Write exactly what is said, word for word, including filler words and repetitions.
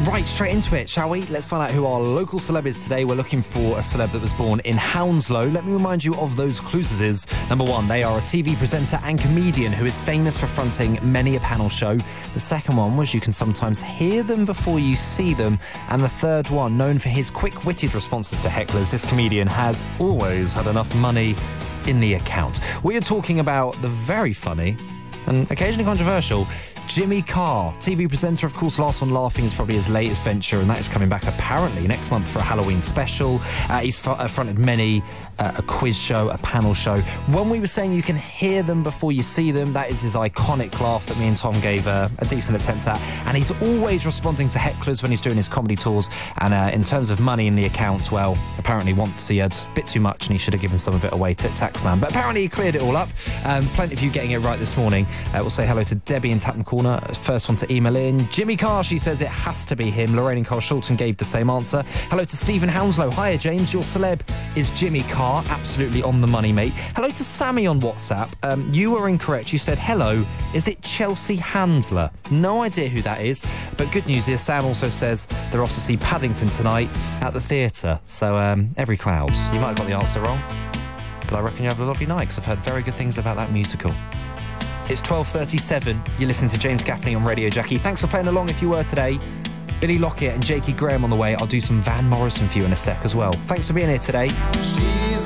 Right, straight into it, shall we? Let's find out who our local celeb is today. We're looking for a celeb that was born in Hounslow. Let me remind you of those clues. Is number one, they are a T V presenter and comedian who is famous for fronting many a panel show. The second one was you can sometimes hear them before you see them. And the third one, known for his quick-witted responses to hecklers, this comedian has always had enough money in the account. We are talking about the very funny and occasionally controversial Jimmy Carr, T V presenter. Of course, Last One Laughing is probably his latest venture, and that is coming back apparently next month for a Halloween special. Uh, he's fr- uh, fronted many uh, a quiz show, a panel show. When we were saying you can hear them before you see them, that is his iconic laugh that me and Tom gave uh, a decent attempt at. And he's always responding to hecklers when he's doing his comedy tours. And uh, in terms of money in the account, well, apparently once he had a bit too much and he should have given some of it away to Taxman. But apparently he cleared it all up. Um, plenty of you getting it right this morning. Uh, we'll say hello to Debbie in Tapton Corner. First one to email in. Jimmy Carr, she says it has to be him. Lorraine and Carl Shulton gave the same answer. Hello to Stephen Hounslow. Hiya, James. Your celeb is Jimmy Carr. Absolutely on the money, mate. Hello to Sammy on WhatsApp. Um, you were incorrect. You said, hello, is it Chelsea Handler? No idea who that is. But good news is Sam also says they're off to see Paddington tonight at the theatre. So um, every cloud. You might have got the answer wrong, but I reckon you have a lovely night because I've heard very good things about that musical. It's twelve thirty-seven. You listen to James Gaffney on Radio Jackie. Thanks for playing along if you were today. Billy Lockett and Jakey Graham on the way. I'll do some Van Morrison for you in a sec as well. Thanks for being here today.